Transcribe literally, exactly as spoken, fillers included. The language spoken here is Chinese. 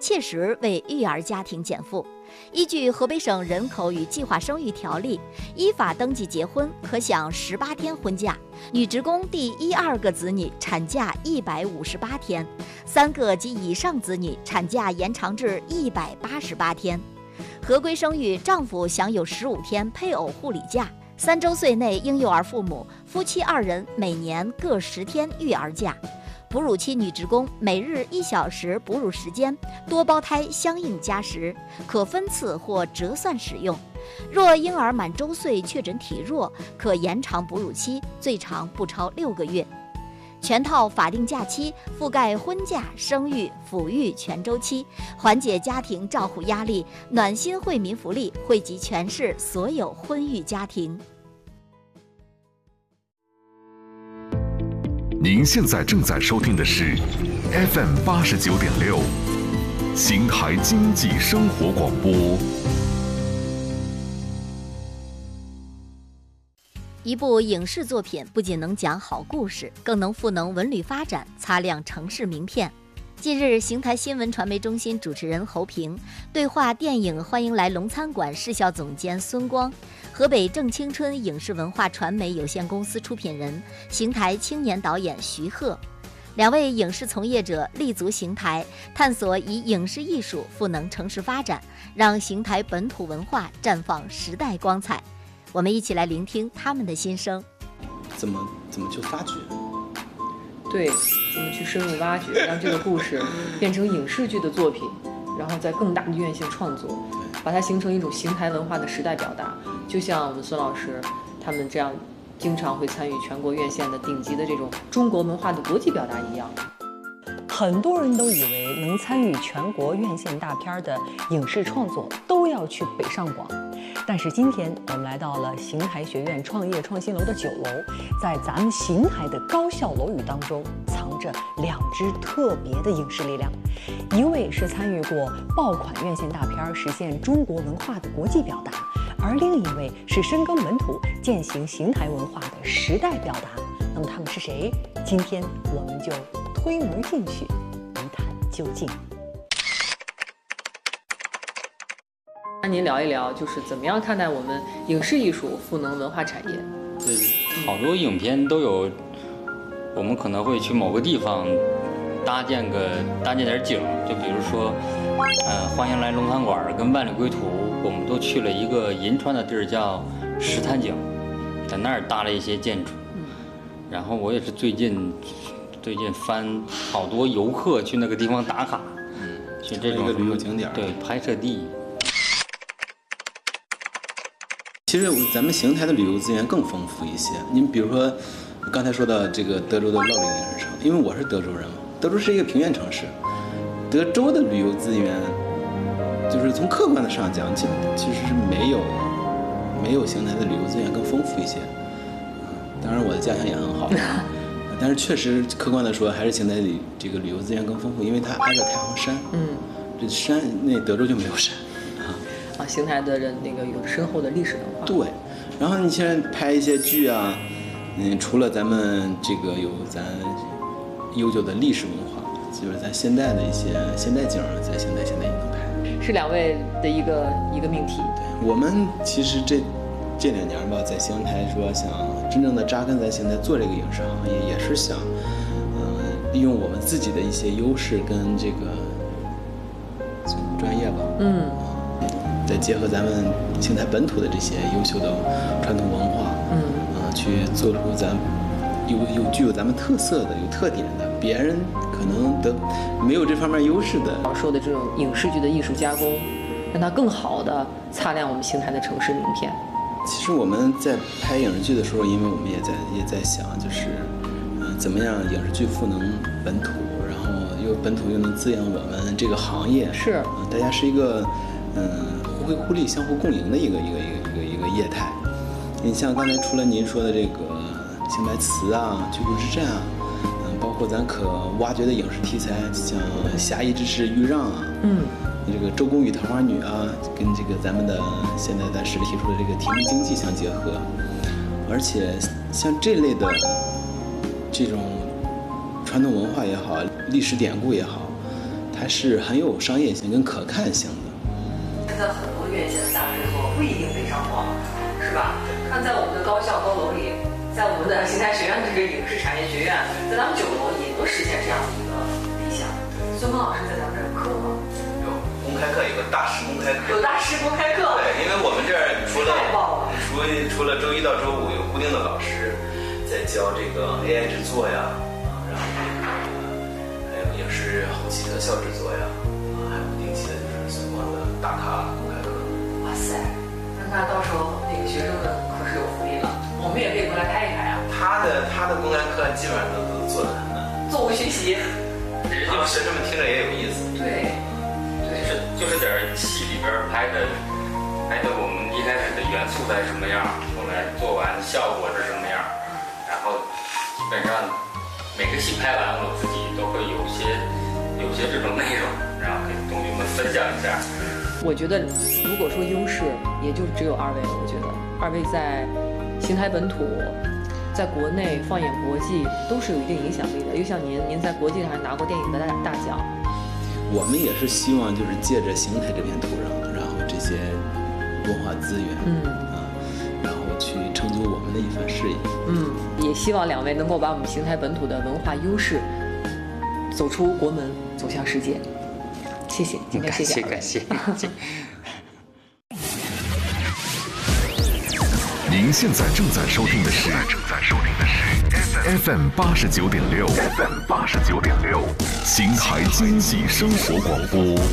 切实为育儿家庭减负。依据河北省人口与计划生育条例，依法登记结婚可享十八天婚假，女职工第一二个子女产假一百五十八天，三个及以上子女产假延长至一百八十八天。合规生育，丈夫享有十五天配偶护理假，三周岁内婴幼儿父母夫妻二人每年各十天育儿假。哺乳期女职工每日一小时哺乳时间，多胞胎相应加时，可分次或折算使用。若婴儿满周岁确诊体弱，可延长哺乳期，最长不超六个月。全套法定假期覆盖婚假、生育、抚育全周期，缓解家庭照护压力，暖心惠民福利，惠及全市所有婚育家庭。 您现在正在收听的是 F M 八十九点六，邢台经济生活广播。 一部影视作品不仅能讲好故事，更能赋能文旅发展，擦亮城市名片。近日，邢台新闻传媒中心主持人侯平对话电影《欢迎来龙餐馆》市校总监孙光，河北正青春影视文化传媒有限公司出品人、邢台青年导演徐鹤。两位影视从业者立足邢台，探索以影视艺术赋能城市发展，让邢台本土文化绽放时代光彩。我们一起来聆听他们的心声。 怎么怎么去发掘？ 对，怎么去深入挖掘，让这个故事变成影视剧的作品，然后在更大的院线创作，把它形成一种邢台文化的时代表达。就像我们孙老师他们这样经常会参与全国院线的顶级的这种中国文化的国际表达一样。 很多人都以为能参与全国院线大片的影视创作都要去北上广，但是今天我们来到了邢台学院创业创新楼的九楼，在咱们邢台的高校楼宇当中藏着两支特别的影视力量，一位是参与过爆款院线大片实现中国文化的国际表达，而另一位是深耕本土践行邢台文化的时代表达。那么他们是谁？今天我们就推门进去一探究竟。 那您聊一聊，就是怎么样看待我们影视艺术赋能文化产业？ 对，好多影片都有，我们可能会去某个地方搭建个搭建点景，就比如说，呃，欢迎来龙餐馆跟万里归途，我们都去了一个银川的地儿叫石滩井，在那儿搭了一些建筑。然后我也是最近最近翻好多游客去那个地方打卡， 嗯， 去这种一个旅游景点， 对，拍摄地。 其实咱们邢台的旅游资源更丰富一些。您比如说，刚才说到这个德州的乐陵影视城，因为我是德州人嘛，德州是一个平原城市，德州的旅游资源，就是从客观的上讲，其其实是没有没有邢台的旅游资源更丰富一些。当然，我的家乡也很好，但是确实客观的说，还是邢台里这个旅游资源更丰富，因为它挨着太行山。嗯，这山那德州就没有山啊。 啊，邢台的人那个有深厚的历史文化。 对，然后你现在拍一些剧啊，嗯，除了咱们这个有咱悠久的历史文化，就是咱现代的一些现代景，在邢台现在也能拍。 是两位的一个一个命题。 对，我们其实这。这两年吧，在邢台说想真正的扎根在邢台做这个影视行业，也是想，嗯、呃，利用我们自己的一些优势跟这个专业吧，嗯，再结合咱们邢台本土的这些优秀的传统文化，嗯，啊、呃，去做出咱有有具有咱们特色的、有特点的，别人可能得没有这方面优势的。 我说的这种影视剧的艺术加工，让它更好的擦亮我们邢台的城市名片。 其实我们在拍影视剧的时候，因为我们也在也在想，就是，嗯、呃，怎么样影视剧赋能本土，然后又本土又能滋养我们这个行业， 是， 啊、呃，大家是一个，嗯、呃，互惠互利、相互共赢的一个一个一个一个一个业态。你像刚才除了您说的这个邢台词啊、居住之战啊，嗯、呃，包括咱可挖掘的影视题材，像《侠义之士豫让》啊，嗯。这个周公与桃花女啊，跟这个咱们的现在咱市里提出的这个体育经济相结合，而且像这类的这种传统文化也好，历史典故也好， 还是很有商业性跟可看性的。 现在很多院线的大制作不一定北上广，是吧？看在我们的高校高楼里，在我们的邢台学院这个影视产业学院，在咱们九楼也能实现这样的一个理想。孙峰老师在咱们这儿有课吗？ 有公开课，有个大师公开课。 有大师公开课。 对，因为我们这儿除了太棒了， 除除了周一到周五有固定的老师在教这个 A I 制作呀，啊，然后这个还有影视后期特效制作呀，啊，还有不定期的就是孙光的大咖公开课。 哇塞，那到时候那个学生们可是有福利了，我们也可以过来开一开啊。 他的他的公开课基本上都都做得很难， 座无虚席， 然后学生们听着也有意思。 对， 就是就是点戏里边拍的，拍的我们一开始的元素在什么样，后来做完效果是什么样，然后基本上每个戏拍完，我自己都会有些有些这种内容，然后跟同学们分享一下。 我觉得如果说优势，也就只有二位了。我觉得二位在邢台本土，在国内放眼国际都是有一定影响力的。又像您，您在国际上还拿过电影的大大奖。 我们也是希望就是借着邢台这片土壤，然后这些文化资源， 嗯啊，然后去成就我们的一番事业。 嗯，也希望两位能够把我们邢台本土的文化优势走出国门，走向世界。谢谢，今天谢谢感谢感谢。 您现在正在收听的是正在收听的是 F M 八十九点六 F M 八十九点六 邢台经济生活广播。